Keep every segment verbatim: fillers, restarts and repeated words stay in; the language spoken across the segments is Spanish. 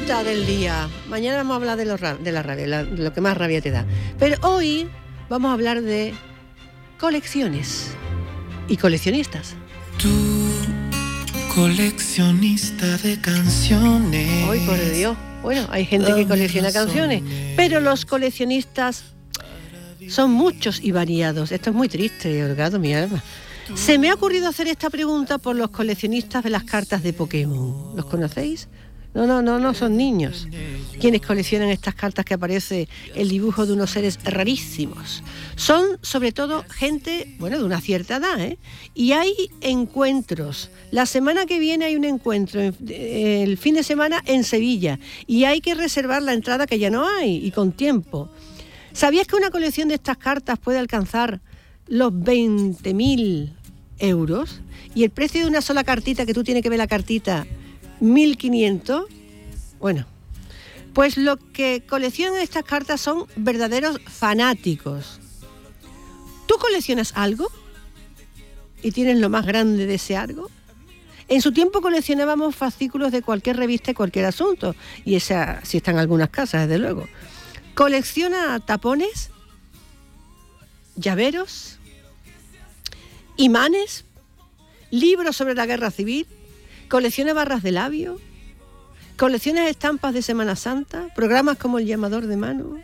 pregunta del día. Mañana vamos a hablar de, lo, de la rabia, la, de lo que más rabia te da. Pero hoy vamos a hablar de colecciones y coleccionistas. Tú, coleccionista de canciones. Ay, por Dios. Bueno, hay gente que colecciona canciones, pero los coleccionistas son muchos y variados. Esto es muy triste, he holgado mi alma. Se me ha ocurrido hacer esta pregunta por los coleccionistas de las cartas de Pokémon. ¿Los conocéis? No, no, no, no son niños quienes coleccionan estas cartas que aparece el dibujo de unos seres rarísimos. Son sobre todo gente, bueno, de una cierta edad, ¿eh? Y hay encuentros. La semana que viene hay un encuentro, el fin de semana en Sevilla, y hay que reservar la entrada, que ya no hay, y con tiempo. ¿Sabías que una colección de estas cartas puede alcanzar los veinte mil euros? Y el precio de una sola cartita, que tú tienes que ver la cartita, mil quinientos. Bueno, pues lo que coleccionan estas cartas son verdaderos fanáticos. ¿Tú coleccionas algo? ¿Y tienes lo más grande de ese algo? En su tiempo coleccionábamos fascículos de cualquier revista y cualquier asunto, y esa sí está en algunas casas, desde luego. ¿Colecciona tapones? ¿Llaveros? ¿Imanes? ¿Libros sobre la guerra civil? ¿Colecciona barras de labio? ¿Colecciona estampas de Semana Santa? ¿Programas como El llamador de mano?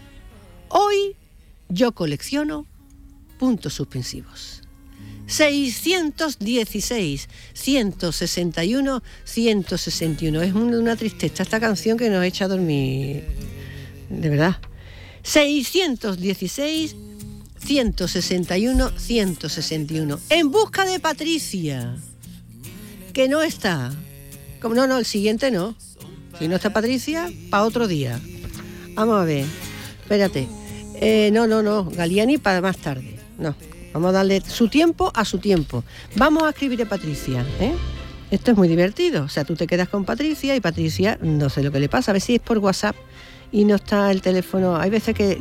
Hoy yo colecciono puntos suspensivos. seiscientos dieciséis, ciento sesenta y uno, ciento sesenta y uno. Es una tristeza esta canción que nos echa a dormir. De verdad. seiscientos dieciséis, ciento sesenta y uno, ciento sesenta y uno. En busca de Patricia, que no está. Como no, no, el siguiente no. Si no está Patricia, para otro día. Vamos a ver. Espérate. Eh, no, no, no. Galiani para más tarde. No. Vamos a darle su tiempo a su tiempo. Vamos a escribir a Patricia, ¿eh? Esto es muy divertido. O sea, tú te quedas con Patricia y Patricia, no sé lo que le pasa. A ver si es por WhatsApp y no está el teléfono. Hay veces que...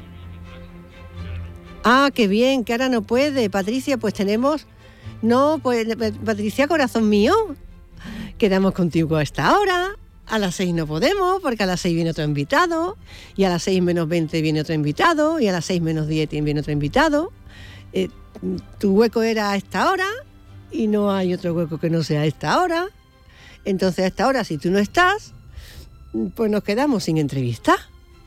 Ah, qué bien, que ahora no puede. Patricia, pues tenemos... No, pues Patricia, corazón mío, quedamos contigo a esta hora. A las seis no podemos, porque a las seis viene otro invitado, y a las seis menos veinte viene otro invitado, y a las seis menos diez viene otro invitado. Eh, tu hueco era a esta hora, y no hay otro hueco que no sea a esta hora. Entonces a esta hora, si tú no estás, pues nos quedamos sin entrevista.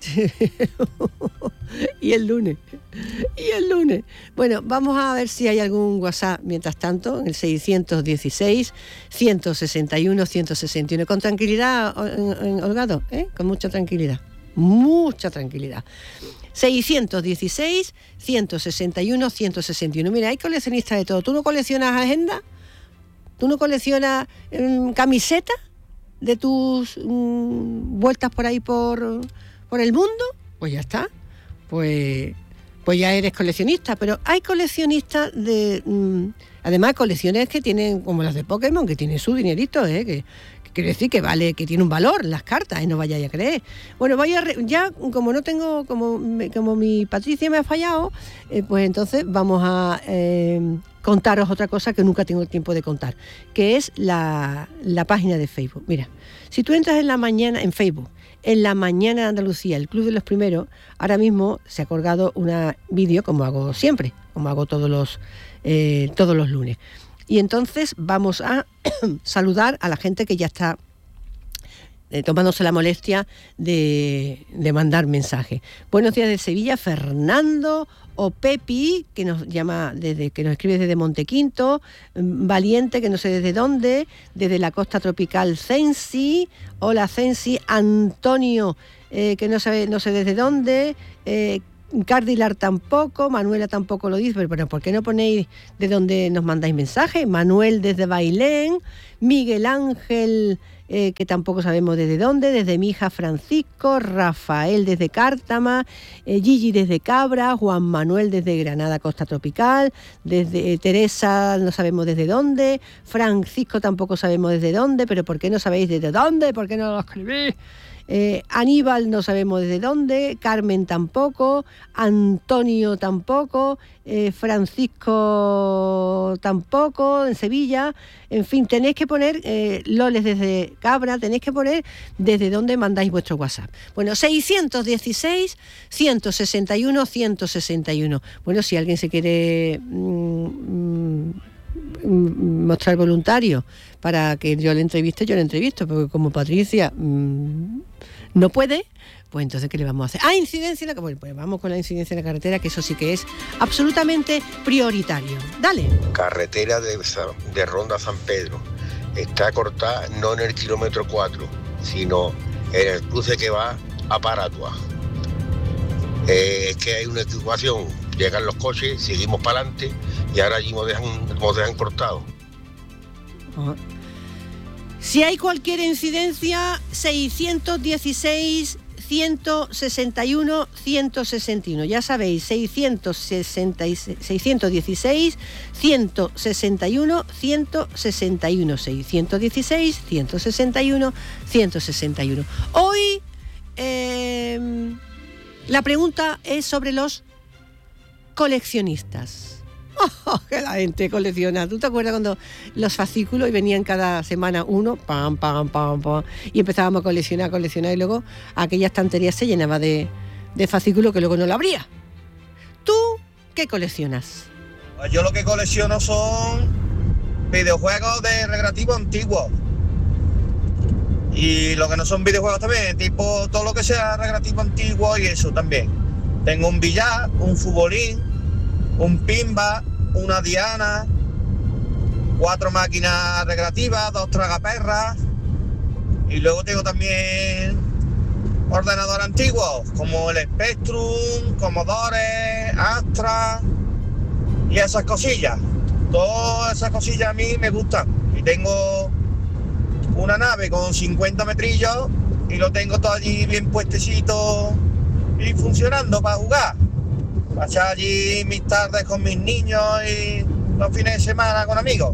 y el lunes y el lunes bueno, vamos a ver si hay algún WhatsApp mientras tanto en el seiscientos dieciséis, ciento sesenta y uno, ciento sesenta y uno. Con tranquilidad, Holgado, ¿eh? Con mucha tranquilidad, mucha tranquilidad. seiscientos dieciséis, ciento sesenta y uno, ciento sesenta y uno. Mira, hay coleccionistas de todo. ¿Tú no coleccionas agenda? ¿Tú no coleccionas eh, camisetas de tus mm, vueltas por ahí por por el mundo? Pues ya está, pues, pues ya eres coleccionista. Pero hay coleccionistas de, mmm, además colecciones que tienen, como las de Pokémon, que tienen su dinerito, ¿eh? que, que quiere decir que vale, que tiene un valor las cartas, ¿eh? No vayáis a creer. Bueno, vaya, ya como no tengo, como, como mi Patricia me ha fallado, eh, pues entonces vamos a eh, contaros otra cosa que nunca tengo tiempo de contar, que es la, la página de Facebook. Mira, si tú entras en la mañana en Facebook, en la mañana de Andalucía, el Club de los Primeros, ahora mismo se ha colgado un vídeo, como hago siempre, como hago todos los, eh, todos los lunes. Y entonces vamos a saludar a la gente que ya está eh, tomándose la molestia de, de mandar mensajes. Buenos días de Sevilla, Fernando o Pepi, que nos llama desde, que nos escribe desde Montequinto, Valiente, que no sé desde dónde, desde la costa tropical Censi, hola Censi, Antonio, eh, que no sabe, no sé desde dónde, eh, Cardilar tampoco, Manuela tampoco lo dice, pero bueno, ¿por qué no ponéis de dónde nos mandáis mensajes? Manuel desde Bailén, Miguel Ángel, eh, que tampoco sabemos desde dónde, desde mi hija Francisco, Rafael desde Cártama, eh, Gigi desde Cabra, Juan Manuel desde Granada, Costa Tropical, desde eh, Teresa no sabemos desde dónde, Francisco tampoco sabemos desde dónde, pero ¿por qué no sabéis desde dónde? ¿Por qué no lo escribís? Eh, Aníbal no sabemos desde dónde, Carmen tampoco, Antonio tampoco, eh, Francisco tampoco, en Sevilla. En fin, tenéis que poner, eh, Loles desde Cabra, tenéis que poner desde dónde mandáis vuestro WhatsApp. Bueno, seiscientos dieciséis, ciento sesenta y uno, ciento sesenta y uno. Bueno, si alguien se quiere mmm, mmm, mostrar voluntario para que yo le entreviste, yo le entrevisto, porque como Patricia mmm, no puede, pues entonces ¿qué le vamos a hacer? Ah, incidencia en la carretera. Bueno, pues vamos con la incidencia en la carretera, que eso sí que es absolutamente prioritario. Dale. Carretera de, de Ronda San Pedro. Está cortada no en el kilómetro cuatro, sino en el cruce que va a Paratua. Eh, es que hay una situación, llegan los coches, seguimos para adelante y ahora allí nos dejan, nos dejan cortado. Uh-huh. Si hay cualquier incidencia, seiscientos dieciséis, ciento sesenta y uno, ciento sesenta y uno. Ya sabéis, seiscientos dieciséis, ciento sesenta y uno, ciento sesenta y uno. seiscientos dieciséis, ciento sesenta y uno, ciento sesenta y uno. Hoy eh, la pregunta es sobre los coleccionistas. Oh, que la gente colecciona. ¿Tú te acuerdas cuando los fascículos y venían cada semana uno, pam, pam, pam, pam, y empezábamos a coleccionar, coleccionar, y luego aquella estantería se llenaba de, de fascículos que luego no la abría? ¿Tú qué coleccionas? Pues yo lo que colecciono son videojuegos de recreativo antiguos. Y lo que no son videojuegos también, tipo todo lo que sea recreativo antiguo y eso también. Tengo un billar, un futbolín, un pimba, una diana, cuatro máquinas recreativas, dos tragaperras, y luego tengo también ordenadores antiguos como el Spectrum, Commodore, Astra y esas cosillas. Todas esas cosillas a mí me gustan. Y tengo una nave con cincuenta metrillos y lo tengo todo allí bien puestecito y funcionando para jugar. Pasar allí mis tardes con mis niños y los fines de semana con amigos.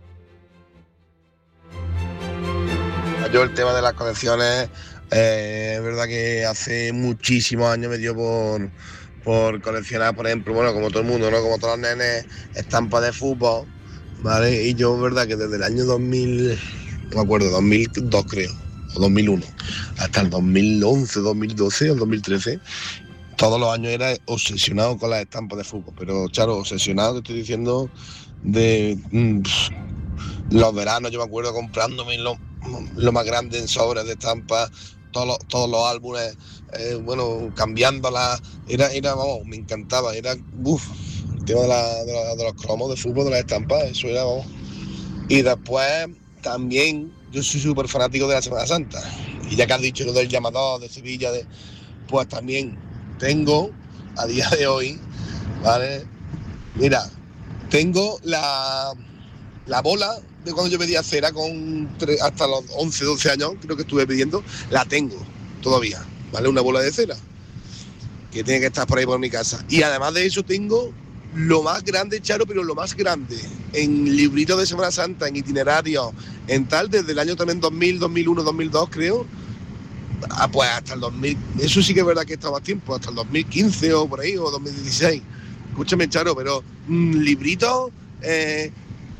Yo el tema de las colecciones, eh, es verdad que hace muchísimos años me dio por, por coleccionar, por ejemplo, bueno, como todo el mundo, ¿no? Como todos los nenes, estampas de fútbol, ¿vale? Y yo, es verdad que desde el año dos mil, no me acuerdo, dos mil dos creo, o dos mil uno, hasta el dos mil once, dos mil doce o dos mil trece, todos los años era obsesionado con las estampas de fútbol, pero claro, obsesionado, te estoy diciendo, de mmm, los veranos, yo me acuerdo comprándome lo, lo más grande en sobres de estampas, todos los, todos los álbumes, eh, bueno, cambiándolas, era, era, vamos, me encantaba, era, uff, el tema de, la, de, la, de los cromos de fútbol, de las estampas, eso era, vamos. Y después, también, yo soy súper fanático de la Semana Santa, y ya que has dicho lo del llamador de Sevilla, de, pues también tengo, a día de hoy, ¿vale? Mira, tengo la, la bola de cuando yo pedía cera con tres, hasta los once, doce años, creo que estuve pidiendo, la tengo todavía, ¿vale? Una bola de cera que tiene que estar por ahí por mi casa. Y además de eso tengo lo más grande, Charo, pero lo más grande, en libritos de Semana Santa, en itinerarios, en tal, desde el año también dos mil, dos mil uno, dos mil dos, creo. Ah, pues hasta el dos mil, eso sí que es verdad que está más tiempo, hasta el dos mil quince o por ahí, o dos mil dieciséis. Escúchame, Charo, pero mmm, libritos, eh,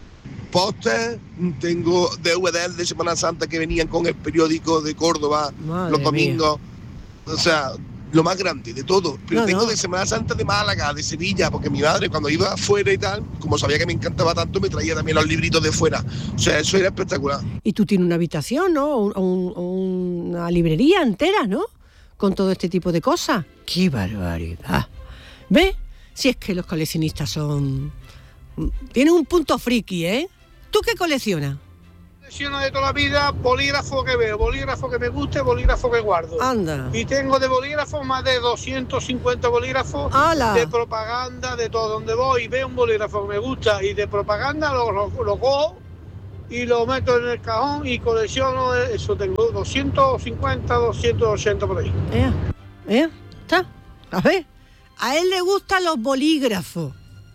póster, tengo D V Ds de Semana Santa que venían con el periódico de Córdoba, Madre los domingos, mía. O sea, lo más grande de todo. Pero no, tengo no. de Semana Santa de Málaga, de Sevilla, porque mi madre cuando iba afuera y tal, como sabía que me encantaba tanto, me traía también los libritos de fuera. O sea, eso era espectacular. Y tú tienes una habitación, ¿no? Un, un, una librería entera, ¿no? Con todo este tipo de cosas. ¡Qué barbaridad! ¿Ves? Si es que los coleccionistas son... Tienen un punto friki, ¿eh? ¿Tú qué coleccionas? Colecciono de toda la vida bolígrafo que veo, bolígrafo que me guste, bolígrafo que guardo. Anda. Y tengo de bolígrafos más de doscientos cincuenta bolígrafos. ¡Hala! De propaganda, de todo. Donde voy y veo un bolígrafo que me gusta y de propaganda lo, lo, lo cojo y lo meto en el cajón y colecciono eso. Tengo doscientos cincuenta, doscientos ochenta por ahí. ¿Eh? ¿Eh? ¿Está? A ver. A él le gustan los bolígrafos.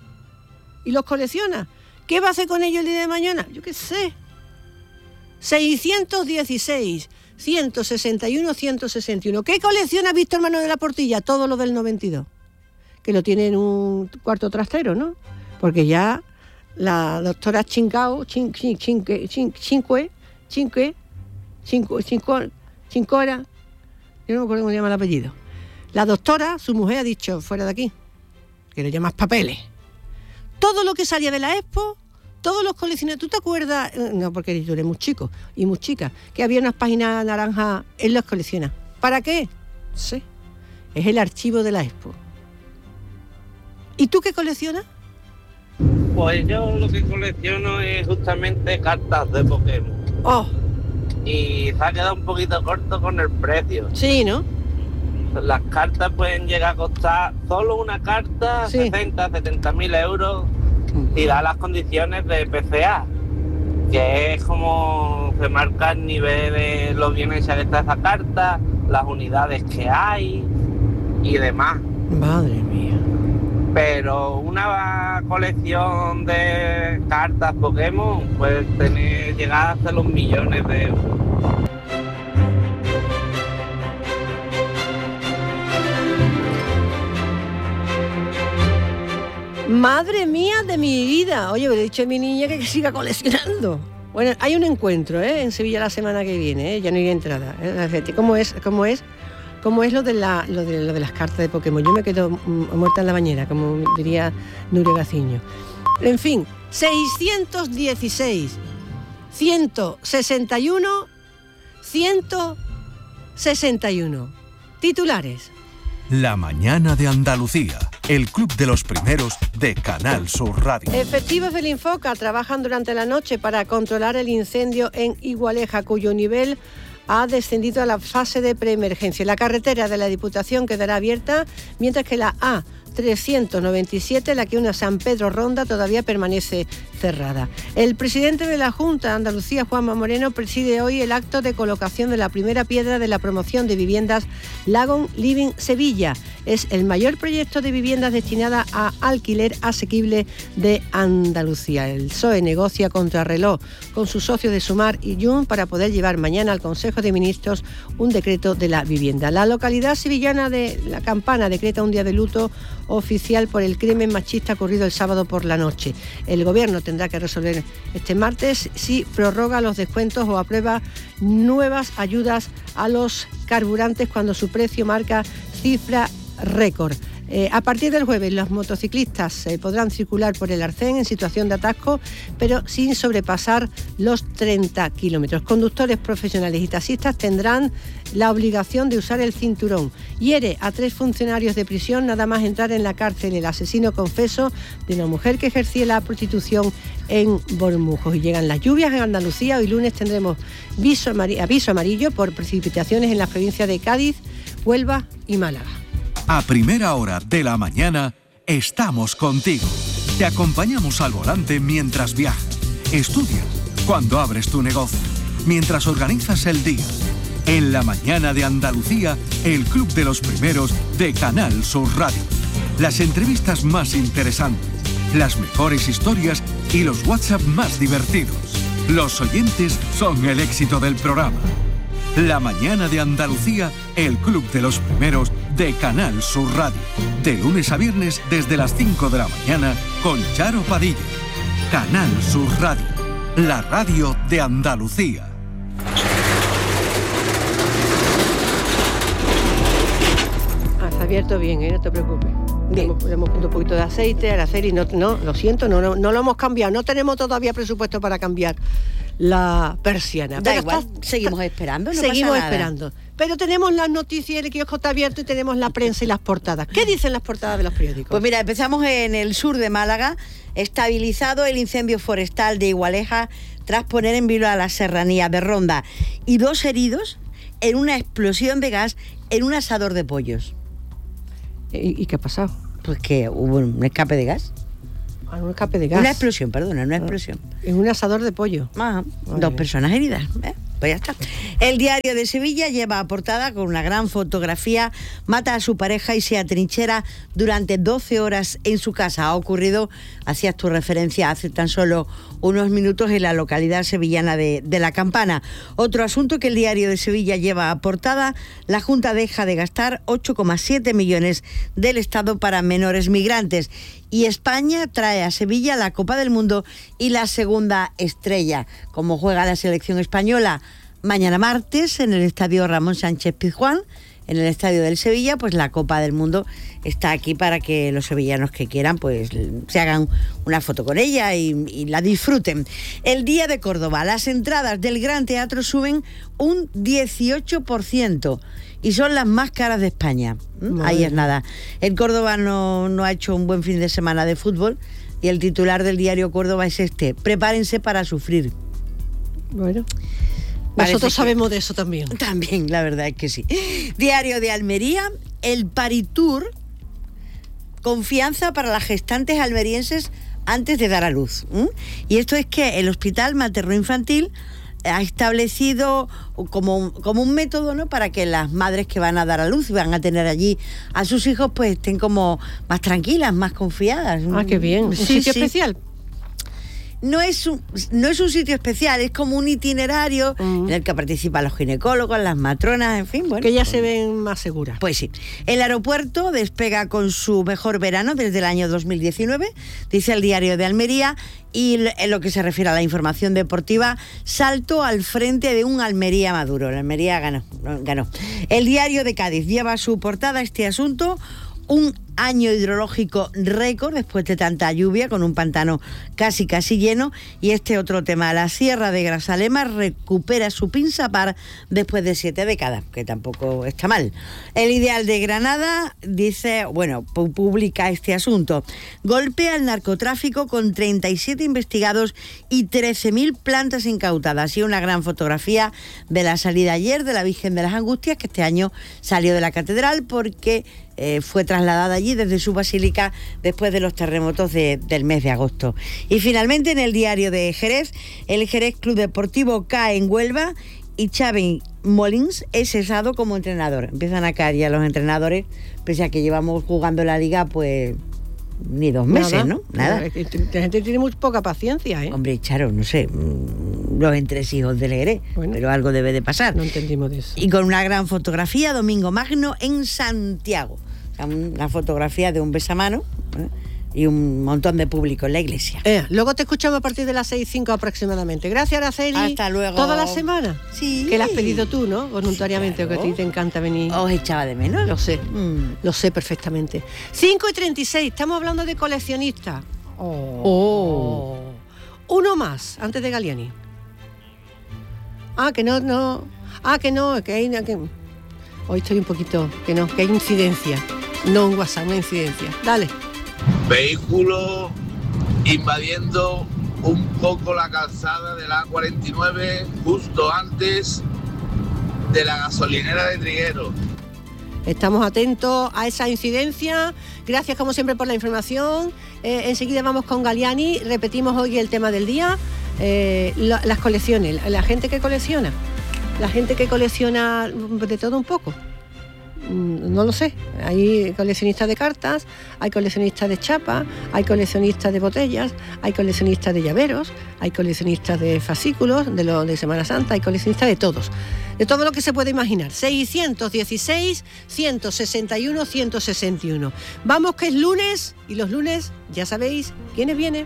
Y los colecciona. ¿Qué va a hacer con ellos el día de mañana? Yo qué sé. seiscientos dieciséis, ciento sesenta y uno, ciento sesenta y uno. ¿Qué colecciona Víctor Manuel de la Portilla? Todo lo del noventa y dos. Que lo tiene en un cuarto trastero, ¿no? Porque ya la doctora Chincao, chin, chin, chinque, chin, chinque, chinque, cinco, cinco, Chincora, yo no me acuerdo cómo se llama el apellido. La doctora, su mujer, ha dicho, fuera de aquí, que le llamas papeles. Todo lo que salía de la Expo, todos los coleccionistas, ¿tú te acuerdas? No, porque tú eres muy chico y muy chica, que había unas páginas naranjas, él las colecciona. ¿Para qué? Sí, es el archivo de la Expo. ¿Y tú qué coleccionas? Pues yo lo que colecciono es justamente cartas de Pokémon. Oh. Y se ha quedado un poquito corto con el precio. Sí, ¿no? Las cartas pueden llegar a costar solo una carta, sí, sesenta, setenta mil euros, y da las condiciones de P C A, que es como se marca el nivel de lo bien hecha que está esa carta, las unidades que hay y demás. Madre mía. Pero una colección de cartas Pokémon puede tener, llegar hasta los millones de euros. Madre mía de mi vida. Oye, le he dicho a mi niña que siga coleccionando. Bueno, hay un encuentro, ¿eh? En Sevilla la semana que viene, ¿eh? Ya no hay entrada, ¿eh? ¿Cómo es? ¿Cómo es? ¿Cómo es lo de, la, lo, de, lo de las cartas de Pokémon? Yo me quedo muerta en la bañera, como diría Nuria Gaciño. En fin, seiscientos dieciséis, ciento sesenta y uno, ciento sesenta y uno. Titulares. La mañana de Andalucía, el club de los primeros de Canal Sur Radio. Efectivos del Infoca trabajan durante la noche para controlar el incendio en Igualeja, cuyo nivel ha descendido a la fase de preemergencia. La carretera de la Diputación quedará abierta, mientras que la A trescientos noventa y siete, la que une a San Pedro Ronda, todavía permanece cerrada. El presidente de la Junta de Andalucía, Juanma Moreno, preside hoy el acto de colocación de la primera piedra de la promoción de viviendas Lagon Living Sevilla. Es el mayor proyecto de viviendas destinada a alquiler asequible de Andalucía. El P S O E negocia contrarreloj con sus socios de Sumar y Jun para poder llevar mañana al Consejo de Ministros un decreto de la vivienda. La localidad sevillana de La Campana decreta un día de luto oficial por el crimen machista ocurrido el sábado por la noche. El Gobierno tendrá que resolver este martes si prorroga los descuentos o aprueba nuevas ayudas a los carburantes cuando su precio marca cifra récord. Eh, a partir del jueves los motociclistas eh, podrán circular por el Arcén en situación de atasco, pero sin sobrepasar los treinta kilómetros. Conductores profesionales y taxistas tendrán la obligación de usar el cinturón. Hiere a tres funcionarios de prisión nada más entrar en la cárcel el asesino confeso de una mujer que ejercía la prostitución en Bormujos. Y llegan las lluvias en Andalucía. Hoy lunes tendremos aviso amarillo, aviso amarillo por precipitaciones en las provincias de Cádiz, Huelva y Málaga. A primera hora de la mañana estamos contigo. Te acompañamos al volante mientras viajas, estudias, cuando abres tu negocio, mientras organizas el día. En la mañana de Andalucía, el club de los primeros de Canal Sur Radio. Las entrevistas más interesantes, las mejores historias y los WhatsApp más divertidos. Los oyentes son el éxito del programa. La mañana de Andalucía, el club de los primeros de Canal Sur Radio. De lunes a viernes desde las cinco de la mañana con Charo Padilla. Canal Sur Radio, la radio de Andalucía. Ah, está abierto bien, ¿eh? No te preocupes. Le hemos, le hemos puesto un poquito de aceite al hacer y no, no, lo siento, no, no, no lo hemos cambiado. No tenemos todavía presupuesto para cambiar la persiana. Da Pero igual, está, seguimos esperando, no seguimos pasa nada. esperando. Pero tenemos las noticias, el kiosco está abierto y tenemos la prensa y las portadas. ¿Qué dicen las portadas de los periódicos? Pues mira, empezamos en el sur de Málaga. Estabilizado el incendio forestal de Igualeja tras poner en vilo a la serranía de Ronda. Y dos heridos en una explosión de gas en un asador de pollos. ¿Y, y qué ha pasado? Pues que hubo un escape de gas. Ah, un escape de gas. Una explosión, perdona, una explosión. En un asador de pollo. Ah, dos personas heridas. ¿eh? Pues ya está. El Diario de Sevilla lleva a portada con una gran fotografía, mata a su pareja y se atrinchera durante doce horas en su casa. Ha ocurrido, hacías tu referencia hace tan solo unos minutos en la localidad sevillana de, de La Campana. Otro asunto que el Diario de Sevilla lleva a portada: la Junta deja de gastar ocho coma siete millones del Estado para menores migrantes. Y España trae a Sevilla la Copa del Mundo y la segunda estrella. Como juega la selección española mañana martes en el Estadio Ramón Sánchez Pizjuán, en el Estadio del Sevilla, pues la Copa del Mundo está aquí para que los sevillanos que quieran pues se hagan una foto con ella y, y la disfruten. El Día de Córdoba: las entradas del Gran Teatro suben un dieciocho por ciento y son las más caras de España. ¿Mm? Ahí es nada. El Córdoba no, no ha hecho un buen fin de semana de fútbol y el titular del diario Córdoba es este: prepárense para sufrir. Bueno, Parece nosotros que... sabemos de eso también. También, la verdad es que sí. Diario de Almería: el Paritour, confianza para las gestantes almerienses antes de dar a luz. ¿Mm? Y esto es que el Hospital Materno-Infantil ha establecido como, como un método, ¿no?, para que las madres que van a dar a luz y van a tener allí a sus hijos pues estén como más tranquilas, más confiadas. Ah, qué bien. ¿Un Sí, sitio sí. especial? No es, un, no es un sitio especial, es como un itinerario uh-huh. en el que participan los ginecólogos, las matronas, en fin, bueno. Que ya pues, se ven más seguras. Pues sí. El aeropuerto despega con su mejor verano desde el año dos mil diecinueve, dice el Diario de Almería, y en lo que se refiere a la información deportiva, salto al frente de un Almería maduro. La Almería ganó, ganó. El Diario de Cádiz lleva a su portada este asunto: un año hidrológico récord después de tanta lluvia, con un pantano casi casi lleno. Y este otro tema: la Sierra de Grazalema recupera su pinzapar después de siete décadas, que tampoco está mal. El Ideal de Granada dice, bueno, publica este asunto: golpe al narcotráfico con treinta y siete investigados y trece mil plantas incautadas. Y una gran fotografía de la salida ayer de la Virgen de las Angustias, que este año salió de la catedral porque eh, fue trasladada allí desde su basílica después de los terremotos de, del mes de agosto. Y finalmente, en el Diario de Jerez, el Jerez Club Deportivo cae en Huelva y Xavi Molins es cesado como entrenador. Empiezan a caer ya los entrenadores, pese a que llevamos jugando la liga pues ni dos meses, Nada. ¿no? Nada. La gente tiene muy poca paciencia, ¿eh? Hombre, Charo, no sé, los entresijos del Jerez, bueno, pero algo debe de pasar. No entendimos de eso. Y con una gran fotografía, Domingo Magno en Santiago. O sea, una fotografía de un besamano, ¿eh?, y un montón de público en la iglesia. Eh, luego te escuchamos a partir de las seis y cinco aproximadamente. Gracias, Araceli. Hasta luego. ¿Toda la semana? Sí. Que la has pedido tú, ¿no? Voluntariamente, sí, claro, que a ti te encanta venir. Os echaba de menos. Lo sé, mm. lo sé perfectamente. cinco y treinta y seis, estamos hablando de coleccionistas. Oh. oh. Uno más, antes de Galliani. Ah, que no, no. Ah, que no, que hay... Que... Hoy estoy un poquito... Que no, que hay incidencia. No un WhatsApp, una incidencia. Dale. Vehículo invadiendo un poco la calzada de la A cuarenta y nueve justo antes de la gasolinera de Trigueros. Estamos atentos a esa incidencia. Gracias como siempre por la información. Eh, enseguida vamos con Galliani. Repetimos hoy el tema del día. Eh, la, las colecciones, la, la gente que colecciona. La gente que colecciona de todo un poco. No lo sé, hay coleccionistas de cartas, hay coleccionistas de chapas, hay coleccionistas de botellas, hay coleccionistas de llaveros, hay coleccionistas de fascículos de lo de Semana Santa, hay coleccionistas de todos, de todo lo que se puede imaginar. seiscientos dieciséis, ciento sesenta y uno, ciento sesenta y uno. Vamos, que es lunes, y los lunes ya sabéis quiénes vienen.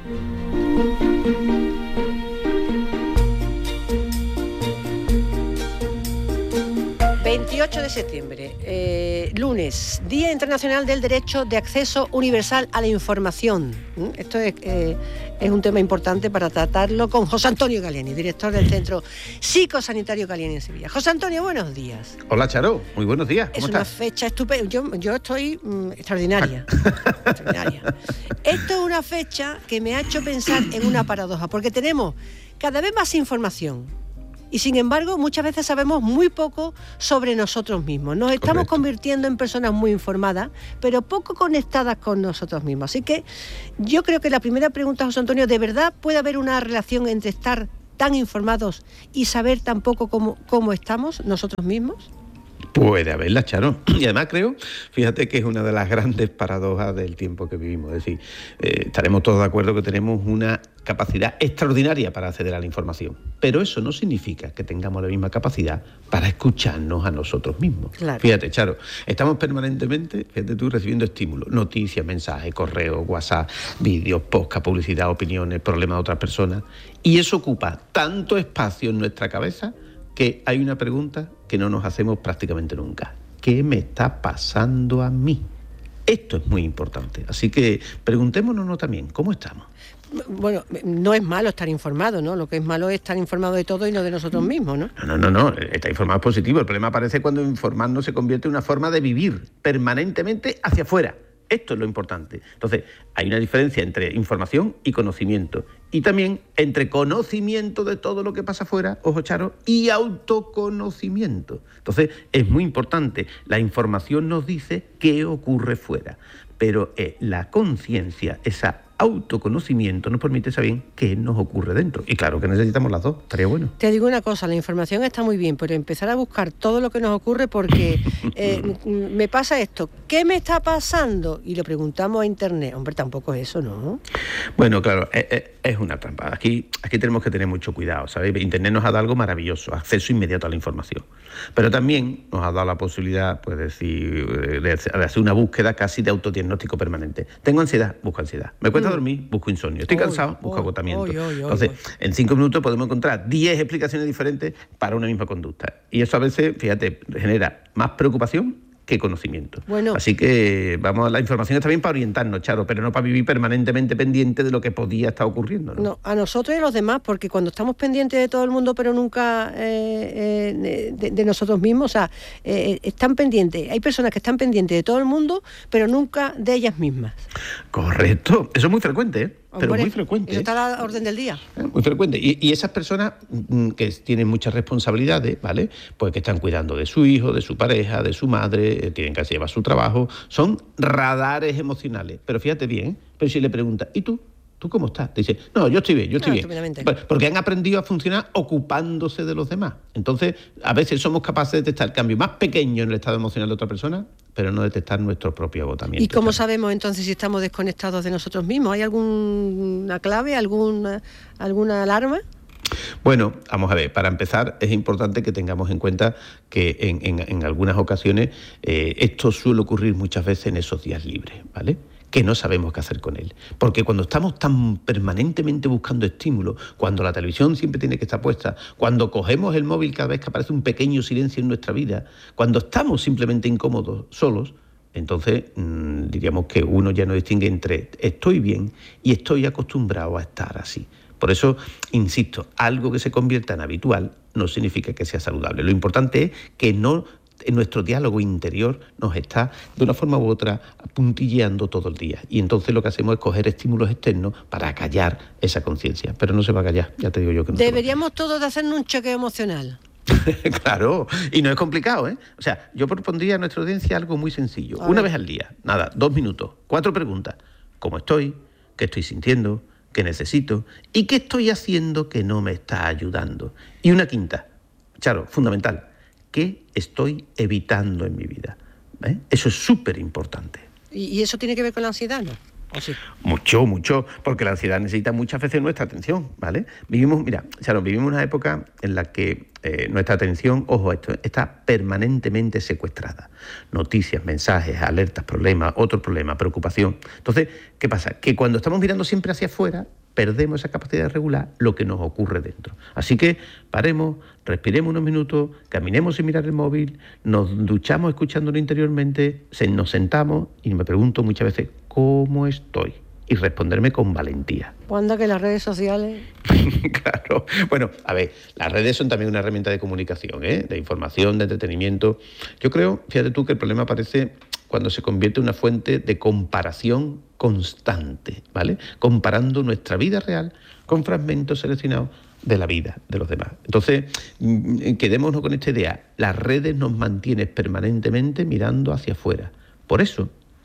veintiocho de septiembre, eh, lunes, Día Internacional del Derecho de Acceso Universal a la Información. ¿Mm? Esto es, eh, es un tema importante para tratarlo con José Antonio Galliani, director del Centro Psicosanitario Galliani en Sevilla. José Antonio, buenos días. Hola, Charo, muy buenos días. ¿Cómo es estás? Una fecha estupenda. Yo, yo estoy mmm, extraordinaria. extraordinaria. Esto es una fecha que me ha hecho pensar en una paradoja, porque tenemos cada vez más información. Y sin embargo, muchas veces sabemos muy poco sobre nosotros mismos. Nos estamos Correcto. convirtiendo en personas muy informadas, pero poco conectadas con nosotros mismos. Así que yo creo que la primera pregunta, José Antonio, ¿de verdad puede haber una relación entre estar tan informados y saber tan poco cómo, cómo estamos nosotros mismos? Puede haberla, Charo. Y además creo, fíjate que es una de las grandes paradojas del tiempo que vivimos. Es decir, eh, estaremos todos de acuerdo que tenemos una capacidad extraordinaria para acceder a la información. Pero eso no significa que tengamos la misma capacidad para escucharnos a nosotros mismos. Claro. Fíjate, Charo, estamos permanentemente, fíjate tú, recibiendo estímulos, noticias, mensajes, correos, WhatsApp, vídeos, podcast, publicidad, opiniones, problemas de otras personas. Y eso ocupa tanto espacio en nuestra cabeza que hay una pregunta que no nos hacemos prácticamente nunca. ¿Qué me está pasando a mí? Esto es muy importante. Así que preguntémonos también, ¿cómo estamos? Bueno, no es malo estar informado, ¿no? Lo que es malo es estar informado de todo y no de nosotros mismos, ¿no? No, no, no, no. Estar informado es positivo. El problema aparece cuando informarnos se convierte en una forma de vivir permanentemente hacia afuera. Esto es lo importante. Entonces, hay una diferencia entre información y conocimiento. Y también entre conocimiento de todo lo que pasa afuera, ojo Charo, y autoconocimiento. Entonces, es muy importante. La información nos dice qué ocurre fuera. Pero eh, la conciencia, esa autoconocimiento nos permite saber qué nos ocurre dentro. Y claro que necesitamos las dos, estaría bueno. Te digo una cosa, la información está muy bien, pero empezar a buscar todo lo que nos ocurre porque eh, me pasa esto, ¿qué me está pasando? Y lo preguntamos a internet. Hombre, tampoco es eso, ¿no? Bueno, claro, es, es, es una trampa. Aquí, aquí tenemos que tener mucho cuidado, ¿sabes? Internet nos ha dado algo maravilloso, acceso inmediato a la información. Pero también nos ha dado la posibilidad, pues, decir, de hacer una búsqueda casi de autodiagnóstico permanente. Tengo ansiedad, busco ansiedad. Me cuesta dormir, busco insomnio. Estoy cansado, busco agotamiento. Entonces, en cinco minutos podemos encontrar diez explicaciones diferentes para una misma conducta. Y eso a veces, fíjate, genera más preocupación que conocimiento. Bueno. Así que, vamos, la información está bien para orientarnos, Charo, pero no para vivir permanentemente pendiente de lo que podía estar ocurriendo, ¿no? No, a nosotros y a los demás, porque cuando estamos pendientes de todo el mundo, pero nunca eh, eh, de, de nosotros mismos, o sea, eh, están pendientes, hay personas que están pendientes de todo el mundo, pero nunca de ellas mismas. Correcto, eso es muy frecuente, ¿eh? Pero Hombre, muy frecuente. Eso está a la orden del día. Muy frecuente. Y, y esas personas mm, que tienen muchas responsabilidades, ¿vale? Pues que están cuidando de su hijo, de su pareja, de su madre, eh, tienen que llevar su trabajo, son radares emocionales. Pero fíjate bien, pero si le preguntas, ¿y tú? ¿Tú cómo estás? Te dice, no, yo estoy bien, yo estoy no, bien. Porque han aprendido a funcionar ocupándose de los demás. Entonces, a veces somos capaces de detectar el cambio más pequeño en el estado emocional de otra persona, pero no detectar nuestro propio agotamiento. ¿Y cómo sabemos entonces si estamos desconectados de nosotros mismos? ¿Hay alguna clave, alguna, alguna alarma? Bueno, vamos a ver, para empezar es importante que tengamos en cuenta que en, en, en algunas ocasiones eh, esto suele ocurrir muchas veces en esos días libres, ¿vale? Que no sabemos qué hacer con él. Porque cuando estamos tan permanentemente buscando estímulos, cuando la televisión siempre tiene que estar puesta, cuando cogemos el móvil cada vez que aparece un pequeño silencio en nuestra vida, cuando estamos simplemente incómodos, solos, entonces mmm, diríamos que uno ya no distingue entre estoy bien y estoy acostumbrado a estar así. Por eso, insisto, algo que se convierta en habitual no significa que sea saludable. Lo importante es que no en nuestro diálogo interior nos está, de una forma u otra, puntilleando todo el día. Y entonces lo que hacemos es coger estímulos externos para callar esa conciencia. Pero no se va a callar, ya te digo yo que no. Deberíamos todos de hacernos un chequeo emocional. Claro, y no es complicado, ¿eh? O sea, yo propondría a nuestra audiencia algo muy sencillo. A una ver. vez al día, nada, dos minutos, cuatro preguntas. ¿Cómo estoy? ¿Qué estoy sintiendo? ¿Qué necesito? ¿Y qué estoy haciendo que no me está ayudando? Y una quinta, Charo, fundamental. ¿Qué estoy evitando en mi vida? ¿Eh? Eso es súper importante. ¿Y, ¿Y eso tiene que ver con la ansiedad, no? ¿O sí? Mucho, mucho, porque la ansiedad necesita muchas veces nuestra atención, ¿vale? Vivimos, mira, Sharon, vivimos una época en la que eh, nuestra atención, ojo, esto está permanentemente secuestrada. Noticias, mensajes, alertas, problemas, otro problema, preocupación. Entonces, ¿qué pasa? Que cuando estamos mirando siempre hacia afuera, perdemos esa capacidad de regular lo que nos ocurre dentro. Así que paremos, respiremos unos minutos, caminemos sin mirar el móvil, nos duchamos escuchándolo interiormente, se, nos sentamos y me pregunto muchas veces, ¿cómo estoy? Y responderme con valentía. ¿Cuándo que las redes sociales? Claro. Bueno, a ver, las redes son también una herramienta de comunicación, ¿eh? De información, de entretenimiento. Yo creo, fíjate tú, que el problema aparece cuando se convierte en una fuente de comparación constante, ¿vale? Comparando nuestra vida real con fragmentos seleccionados de la vida de los demás. Entonces, quedémonos con esta idea. Las redes nos mantienen permanentemente mirando hacia afuera. Por eso,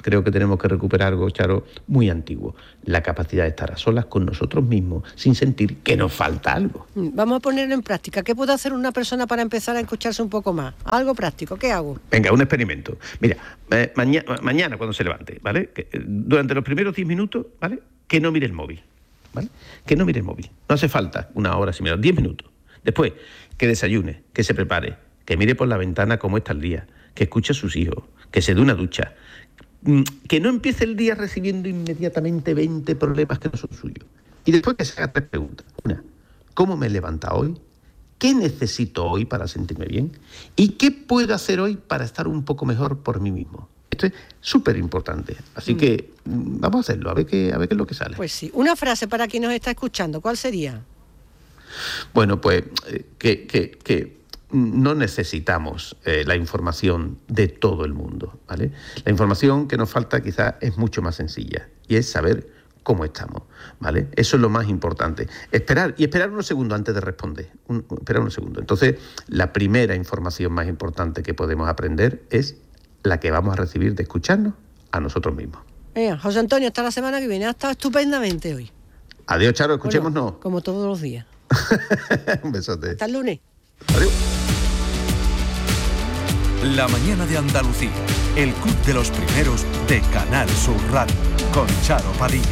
creo que tenemos que recuperar algo, Charo, muy antiguo. La capacidad de estar a solas con nosotros mismos sin sentir que nos falta algo. Vamos a ponerlo en práctica. ¿Qué puede hacer una persona para empezar a escucharse un poco más? Algo práctico. ¿Qué hago? Venga, un experimento. Mira, eh, maña, mañana cuando se levante, ¿vale? Que, eh, durante los primeros diez minutos, ¿vale? Que no mire el móvil, ¿vale? Que no mire el móvil. No hace falta una hora, si mira, diez minutos. Después, que desayune, que se prepare, que mire por la ventana cómo está el día, que escuche a sus hijos, que se dé una ducha, que no empiece el día recibiendo inmediatamente veinte problemas que no son suyos. Y después que se haga tres preguntas. Una, ¿cómo me he levantado hoy? ¿Qué necesito hoy para sentirme bien? ¿Y qué puedo hacer hoy para estar un poco mejor por mí mismo? Esto es súper importante. Así mm. que vamos a hacerlo, a ver, qué, a ver qué es lo que sale. Pues sí. Una frase para quien nos está escuchando, ¿cuál sería? Bueno, pues eh, que, que, que no necesitamos eh, la información de todo el mundo, ¿vale? La información que nos falta quizás es mucho más sencilla y es saber cómo estamos, ¿vale? Eso es lo más importante. Esperar, y esperar unos segundos antes de responder. Un, esperar unos segundos. Entonces, la primera información más importante que podemos aprender es la que vamos a recibir de escucharnos a nosotros mismos. Eh, José Antonio, hasta la semana que viene. Ha estado estupendamente hoy. Adiós, Charo, escuchémonos. Bueno, como todos los días. Un besote. Hasta el lunes. Adiós. La mañana de Andalucía, el club de los primeros de Canal Sur Radio, con Charo Padilla.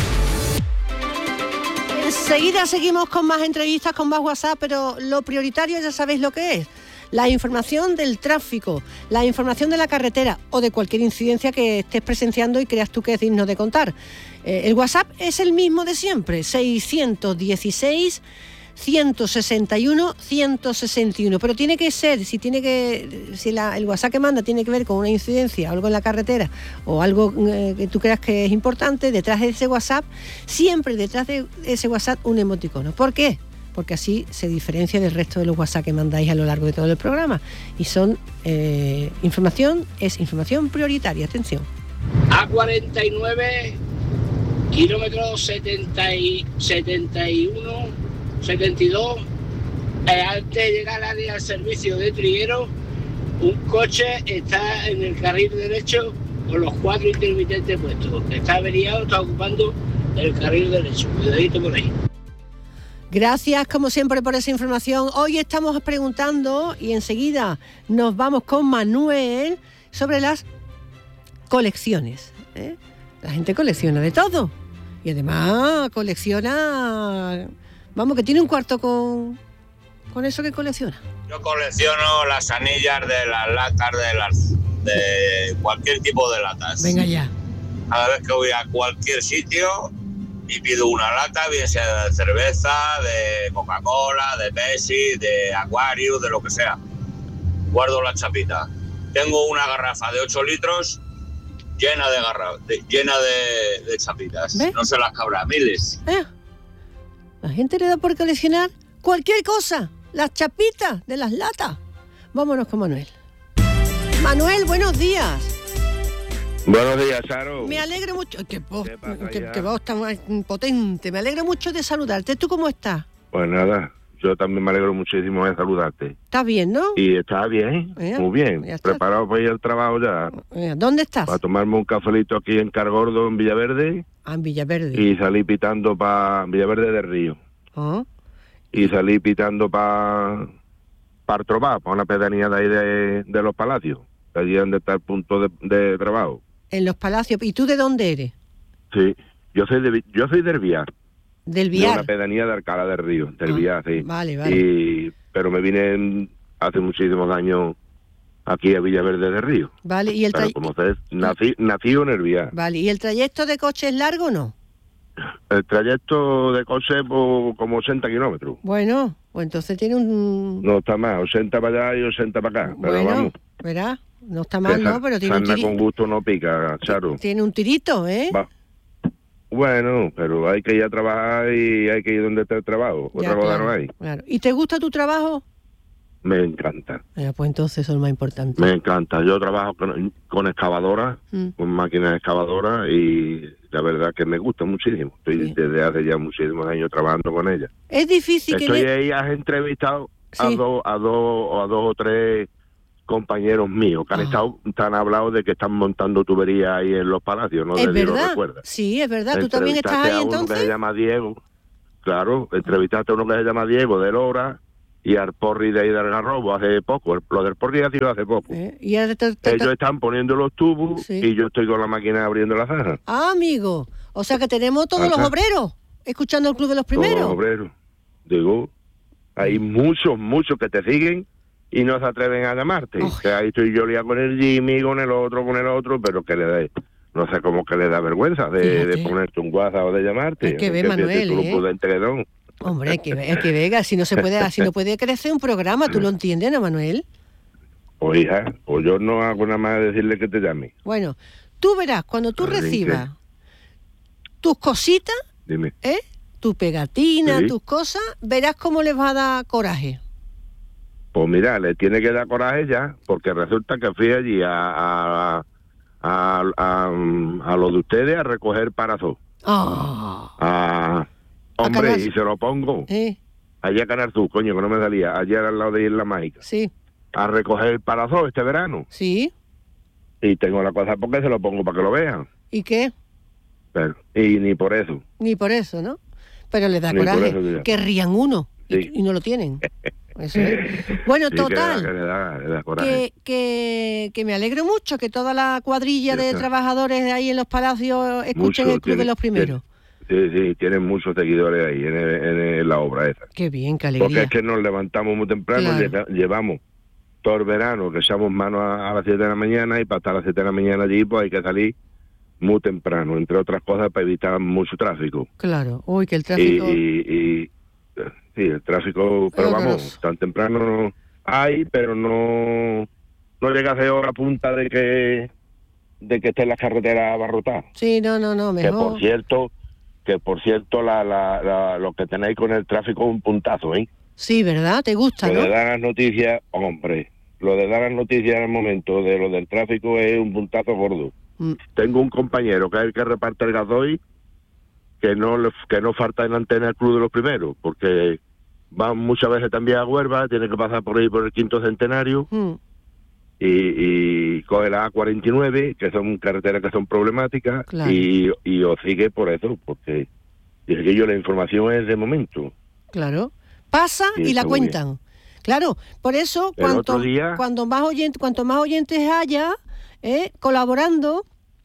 Enseguida seguimos con más entrevistas, con más WhatsApp, pero lo prioritario ya sabéis lo que es. La información del tráfico, la información de la carretera o de cualquier incidencia que estés presenciando y creas tú que es digno de contar. Eh, el WhatsApp es el mismo de siempre, seiscientos dieciséis, ciento sesenta y uno, ciento sesenta y uno, pero tiene que ser, si tiene que, si la, el WhatsApp que manda tiene que ver con una incidencia, algo en la carretera o algo eh, que tú creas que es importante, detrás de ese WhatsApp, siempre detrás de ese WhatsApp un emoticono. ¿Por qué? Porque así se diferencia del resto de los WhatsApp que mandáis a lo largo de todo el programa. Y son eh, información, es información prioritaria, atención. A cuarenta y nueve, kilómetros setenta y, setenta y uno, setenta y dos, eh, antes de llegar al área del servicio de Triguero, un coche está en el carril derecho con los cuatro intermitentes puestos. Está averiado, está ocupando el carril derecho. Cuidadito por ahí. Gracias, como siempre, por esa información. Hoy estamos preguntando, y enseguida nos vamos con Manuel, sobre las colecciones, ¿eh? La gente colecciona de todo. Y además colecciona... Vamos, que tiene un cuarto con, con eso que colecciona. Yo colecciono las anillas de las latas, de, las, de cualquier tipo de latas. Venga ya. Cada vez que voy a cualquier sitio... y pido una lata, bien sea de cerveza, de Coca-Cola, de Pepsi, de Aquarius, de lo que sea. Guardo la chapita. Tengo una garrafa de ocho litros llena de garrafas, llena de, de chapitas. ¿Ves? No se las cabrá, miles. ¿Eh? La gente le da por coleccionar cualquier cosa. Las chapitas de las latas. Vámonos con Manuel. Manuel, buenos días. Buenos días, Charo. Me alegro mucho. Qué voz, qué, qué voz tan potente. Me alegro mucho de saludarte. ¿Tú cómo estás? Pues nada, yo también me alegro muchísimo de saludarte. ¿Estás bien, no? Y está bien, eh, muy bien. Preparado para ir al trabajo ya. Eh, ¿Dónde estás? Para tomarme un cafelito aquí en Cargordo, en Villaverde. Ah, en Villaverde. Y salí pitando para Villaverde del Río. ¿Ah? Y salí pitando para para Trobá, para una pedanía de ahí de, de los Palacios. Allí donde está el punto de, de trabajo. En los Palacios. ¿Y tú de dónde eres? Sí, yo soy de, yo soy del Viar. ¿Del Viar? De una pedanía de Alcalá del Río, del ah, Viar, sí. Vale, vale. Y, pero me vine en, hace muchísimos años aquí a Villaverde del Río. Vale, y el trayecto... Como ustedes, nací, nací en el Viar. Vale, ¿y el trayecto de coche es largo o no? El trayecto de coche por como ochenta kilómetros. Bueno, pues entonces tiene un... No está más, ochenta para allá y ochenta para acá. Pero bueno, vamos. ¿Verás? No está mal, ¿no? Pero tiene un tirito. con gusto no pica, Charo. Tiene un tirito, ¿eh? Va. Bueno, pero hay que ir a trabajar y hay que ir donde está el trabajo. Ya, Otra cosa claro, no hay. Claro. ¿Y te gusta tu trabajo? Me encanta. Eh, pues entonces eso es lo más importante. Me encanta. Yo trabajo con, con excavadoras, mm. con máquinas excavadoras y la verdad que me gusta muchísimo. Estoy sí. desde hace ya muchísimos años trabajando con ellas. Es difícil Estoy que... ahí, has entrevistado sí. a dos a dos a dos o tres compañeros míos que han Ah. estado, te han hablado de que están montando tuberías ahí en los palacios, no Es sé si lo verdad. recuerdas. Sí, es verdad. ¿Tú también estás Entrevistaste ahí a uno que entonces? se llama Diego, claro, entrevistaste a uno que se llama Diego de Lora y al Porri de ahí del Garrobo hace poco, el- lo del Porri ha sido hace poco. Eh, y ahora te- te- te- Ellos están poniendo los tubos Sí. y yo estoy con la máquina abriendo la zanja. Ah, amigo. O sea que tenemos todos los Ajá. obreros escuchando el Club de los Todos Primeros. los obreros. Digo, hay muchos, muchos que te siguen y no se atreven a llamarte. Que ahí estoy yo liado con el Jimmy, con el otro, con el otro, pero que le da, no sé cómo que le da vergüenza de, de ponerte un WhatsApp o de llamarte. Hay que ver, Porque Manuel, tú no ¿eh? puedes entregón. Hombre, hay que ver, hay que ver, así no se puede, así no puede crecer un programa, ¿tú lo entiendes, no, Manuel? O hija, o yo no hago nada más decirle que te llame. Bueno, tú verás, cuando tú A ver, recibas tus cositas, Dime. ¿eh? Tu pegatina, Sí. tus cosas, verás cómo les va a dar coraje. Pues mira, le tiene que dar coraje ya, porque resulta que fui allí a a, a, a, a lo de ustedes a recoger parazo. Ah, A, hombre, Canal- y se lo pongo. ¿eh? Allí a Canal Sur, coño, que no me salía. Allí al lado de Isla Mágica. Sí, A recoger el parazo este verano. sí. Y tengo la cosa porque se lo pongo para que lo vean. ¿Y qué? Pero, y ni por eso. Ni por eso, ¿no? Pero les da Ni por coraje. eso, mira. Querrían uno y- Sí. y, no lo tienen. Eso es. Bueno, Sí, que total. le da- que le da- le da coraje. Que, que, que me alegro mucho que toda la cuadrilla de está. trabajadores de ahí en los palacios escuchen Mucho, el Club de tiene- los Primeros. Sí, sí, tienen muchos seguidores ahí en, el- en el- la obra esa. Qué bien, qué Porque alegría. es que nos levantamos muy temprano, Claro. llega- llevamos todo el verano, que echamos mano a, a las siete de la mañana y para estar a las siete de la mañana allí pues hay que salir muy temprano, entre otras cosas para evitar mucho tráfico. Claro, uy, que el Y, tráfico... y, y, sí, el tráfico, pero Es vamos, horroroso. tan temprano no hay, pero no no llega a ser hora punta de que de que esté la carretera abarrotada. Sí, no, no, no, Que mejor. por cierto, que por cierto la, la, la- lo que tenéis con el tráfico es un puntazo, ¿eh? Sí, ¿verdad? ¿Te gusta, Lo no? de dar las noticias, hombre, lo de dar las noticias en el momento de lo del tráfico es un puntazo gordo. Mm. Tengo un compañero que es el que reparte el gasoil, que no le- que no falta en la antena del Club de los Primeros, porque va muchas veces también a Huelva, tiene que pasar por ahí por el quinto centenario Mm. y, y coge la A cuarenta y nueve, que son carreteras que son problemáticas, Claro. y, y os sigue por eso, porque dice que yo la información es de momento. Claro. Pasa Sí, y la está muy bien. cuentan. Claro, por eso El cuanto, otro día- cuando más oyentes, cuanto más oyentes haya eh, colaborando,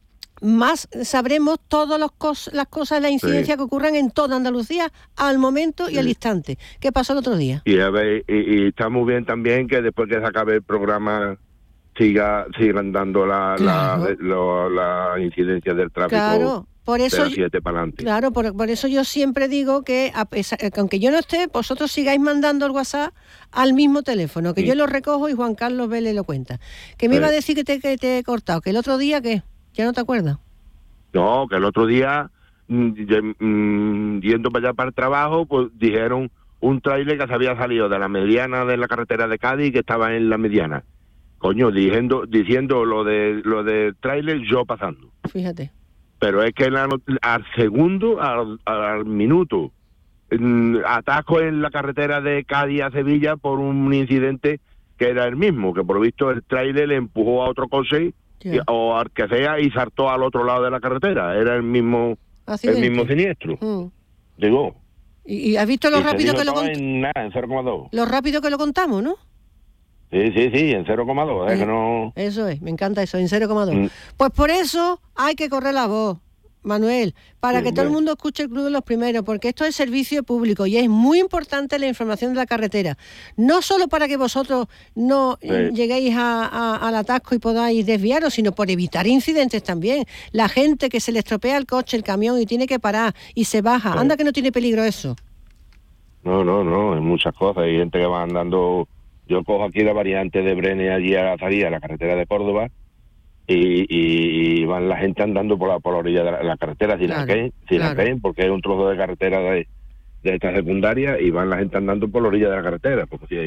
más sabremos todas las cos- las cosas, las incidencias que ocurran en toda Andalucía al momento y al instante. ¿Qué pasó el otro día? Y, a ver, y, y está muy bien también que después que se acabe el programa siga sigan dando la, la, Claro. lo- la incidencia del tráfico Claro, por eso de las yo- siete para adelante. Claro, por, por eso yo siempre digo que, a pesar- que aunque yo no esté, vosotros sigáis mandando el WhatsApp al mismo teléfono, que Sí. yo lo recojo y Juan Carlos Vélez lo cuenta. Que me Sí. iba a decir que te, que te he cortado, que el otro día, ¿qué? ¿Ya no te acuerdas? No, que el otro día, mm, ye- mm, yendo para allá para el trabajo, pues dijeron un tráiler que se había salido de la mediana de la carretera de Cádiz y que estaba en la mediana. Coño, diciendo, diciendo lo de lo del tráiler, yo pasando. Fíjate. Pero es que la not- al segundo, al, al minuto, mm, atasco en la carretera de Cádiz a Sevilla por un incidente que era el mismo, que por lo visto el tráiler le empujó a otro coche y- o al que sea y saltó al otro lado de la carretera. Era el mismo Accidente. el mismo siniestro. Mm. Digo. ¿Y, y has visto lo y se rápido dijo que lo todo cont- en nada, en cero coma dos. lo rápido que lo contamos, ¿no? Sí, sí, sí, en cero coma dos. Es Eh, que no... Eso es, me encanta eso, en cero coma dos. Mm. Pues por eso hay que correr la voz, Manuel, para Sí, que todo el hombre. mundo escuche el Club de los Primeros, porque esto es servicio público y es muy importante la información de la carretera. No solo para que vosotros no eh, Sí. lleguéis a- a- al atasco y podáis desviaros, sino por evitar incidentes también. La gente que se le estropea el coche, el camión y tiene que parar y se baja. Sí. Anda que no tiene peligro eso. No, no, no, hay muchas cosas. Hay gente que va andando. Yo cojo aquí la variante de Brene allí a la salida, la carretera de Córdoba, y, y, y van la gente andando por la, por la orilla de la, la carretera sin Claro, la caen, sin la claro. caen, porque es un trozo de carretera de, de esta secundaria, y van la gente andando por la orilla de la carretera, porque si hay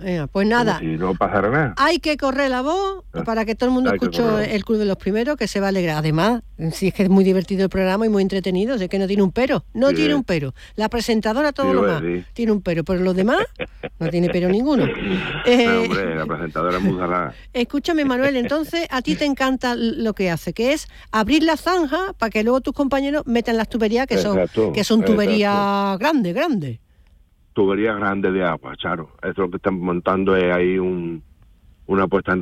Venga, pues nada. Como si no pasara nada. Hay que correr la voz para que todo el mundo Hay que escuche correr. el Club de los Primeros, que se va a alegrar. Además, si es que es muy divertido el programa y muy entretenido, sé que no tiene un pero. No Sí. tiene un pero. La presentadora, todo Sí, lo lo más, es, sí. tiene un pero. Pero los demás, no tiene pero ninguno. Pero, Eh, hombre, la presentadora es muy salada. Escúchame, Manuel, entonces a ti te encanta lo que hace, que es abrir la zanja para que luego tus compañeros metan las tuberías, que son, Exacto, que son tuberías exacto. grandes, grandes. Tuberías grandes de agua, Charo. Eso lo que están montando es ahí un, una puesta en